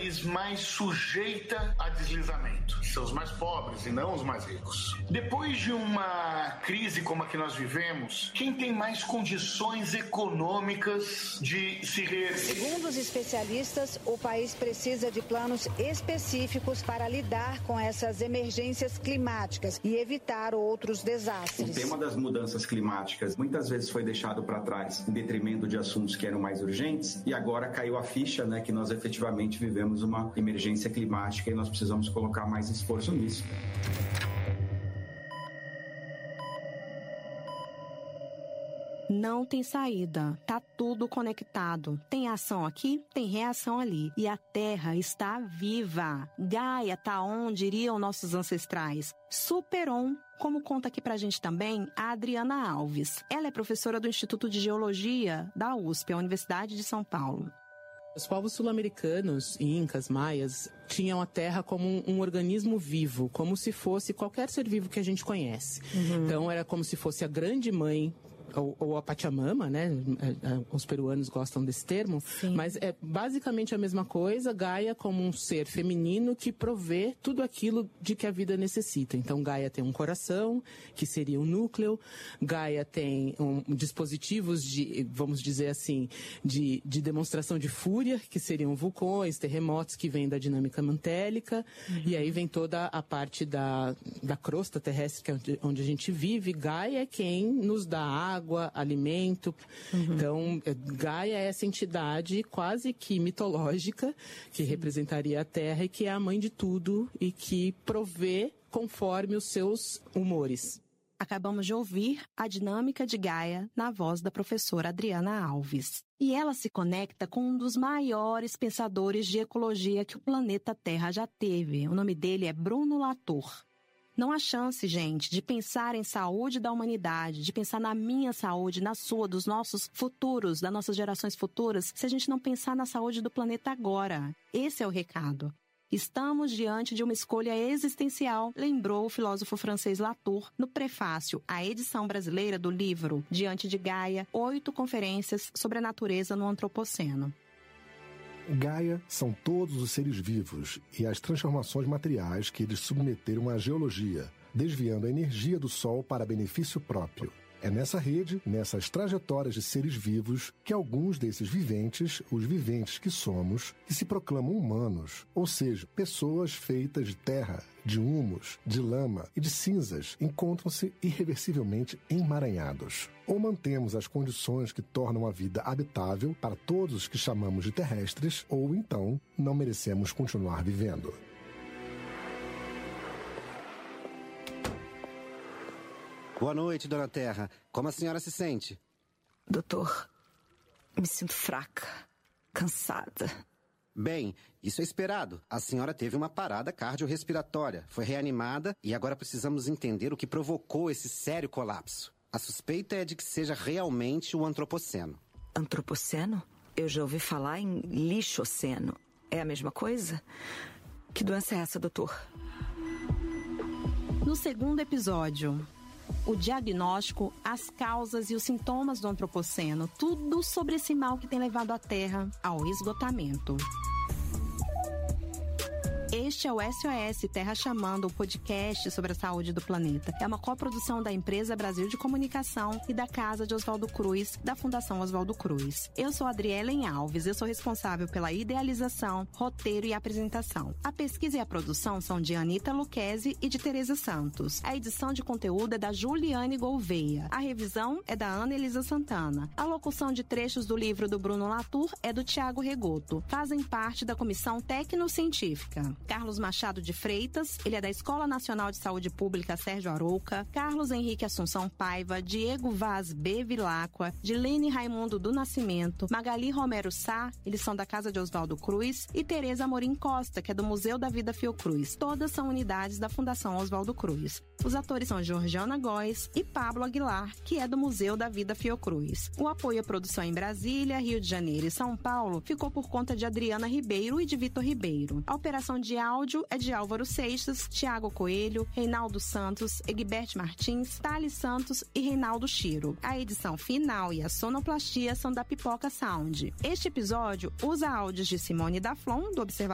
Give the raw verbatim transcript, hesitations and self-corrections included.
país mais sujeita a deslizamento. São os mais pobres e não os mais ricos. Depois de uma crise como a que nós vivemos, quem tem mais condições econômicas de se reerguer? Segundo os especialistas, o país precisa de planos específicos para lidar com essas emergências climáticas e evitar outros desastres. O tema das mudanças climáticas muitas vezes foi deixado para trás em detrimento de assuntos que eram mais urgentes e agora caiu a ficha, né, que nós efetivamente vivemos uma emergência climática e nós precisamos colocar mais esforço nisso. Não tem saída, tá tudo conectado. Tem ação aqui, tem reação ali. E a Terra está viva. Gaia tá onde iriam nossos ancestrais. Super-on, como conta aqui pra gente também a Adriana Alves. Ela é professora do Instituto de Geologia da U S P, a Universidade de São Paulo. Os povos sul-americanos, incas, maias, tinham a Terra como um, um organismo vivo, como se fosse qualquer ser vivo que a gente conhece. Uhum. Então era como se fosse a grande mãe, ou, ou a Pachamama, né? Os peruanos gostam desse termo. Sim. Mas é basicamente a mesma coisa, Gaia como um ser feminino que provê tudo aquilo de que a vida necessita. Então Gaia tem um coração, que seria um núcleo, Gaia tem um, dispositivos de, vamos dizer assim, de, de demonstração de fúria, que seriam vulcões, terremotos, que vêm da dinâmica mantélica, uhum. E aí vem toda a parte da, da crosta terrestre, que é onde, onde a gente vive. Gaia é quem nos dá água, água, alimento. Uhum. Então, Gaia é essa entidade quase que mitológica que Sim. representaria a Terra e que é a mãe de tudo e que provê conforme os seus humores. Acabamos de ouvir a dinâmica de Gaia na voz da professora Adriana Alves. E ela se conecta com um dos maiores pensadores de ecologia que o planeta Terra já teve. O nome dele é Bruno Latour. Não há chance, gente, de pensar em saúde da humanidade, de pensar na minha saúde, na sua, dos nossos futuros, das nossas gerações futuras, se a gente não pensar na saúde do planeta agora. Esse é o recado. Estamos diante de uma escolha existencial, lembrou o filósofo francês Latour no prefácio à edição brasileira do livro Diante de Gaia, oito conferências sobre a natureza no Antropoceno. Gaia são todos os seres vivos e as transformações materiais que eles submeteram à geologia, desviando a energia do Sol para benefício próprio. É nessa rede, nessas trajetórias de seres vivos, que alguns desses viventes, os viventes que somos, que se proclamam humanos, ou seja, pessoas feitas de terra, de humus, de lama e de cinzas, encontram-se irreversivelmente emaranhados. Ou mantemos as condições que tornam a vida habitável para todos os que chamamos de terrestres, ou então não merecemos continuar vivendo. Boa noite, dona Terra. Como a senhora se sente? Doutor, me sinto fraca, cansada. Bem, isso é esperado. A senhora teve uma parada cardiorrespiratória, foi reanimada e agora precisamos entender o que provocou esse sério colapso. A suspeita é de que seja realmente o antropoceno. Antropoceno? Eu já ouvi falar em lixoceno. É a mesma coisa? Que doença é essa, doutor? No segundo episódio, o diagnóstico, as causas e os sintomas do antropoceno, tudo sobre esse mal que tem levado a Terra ao esgotamento. Este é o S O S Terra Chamando, o podcast sobre a saúde do planeta. É uma coprodução da Empresa Brasil de Comunicação e da Casa de Oswaldo Cruz, da Fundação Oswaldo Cruz. Eu sou Adrielen Alves, eu sou responsável pela idealização, roteiro e apresentação. A pesquisa e a produção são de Anita Lucchesi e de Tereza Santos. A edição de conteúdo é da Juliane Gouveia. A revisão é da Ana Elisa Santana. A locução de trechos do livro do Bruno Latour é do Tiago Regoto. Fazem parte da Comissão Tecnocientífica Carlos Machado de Freitas, ele é da Escola Nacional de Saúde Pública Sérgio Arouca, Carlos Henrique Assunção Paiva, Diego Vaz B. Vilacqua, Dilene Raimundo do Nascimento, Magali Romero Sá, eles são da Casa de Oswaldo Cruz, e Tereza Amorim Costa, que é do Museu da Vida Fiocruz. Todas são unidades da Fundação Oswaldo Cruz. Os atores são Georgiana Góes e Pablo Aguilar, que é do Museu da Vida Fiocruz. O apoio à produção em Brasília, Rio de Janeiro e São Paulo ficou por conta de Adriana Ribeiro e de Vitor Ribeiro. A operação de áudio é de Álvaro Seixas, Tiago Coelho, Reinaldo Santos, Egbert Martins, Thales Santos e Reinaldo Chiro. A edição final e a sonoplastia são da Pipoca Sound. Este episódio usa áudios de Simone Daflon, do Observatório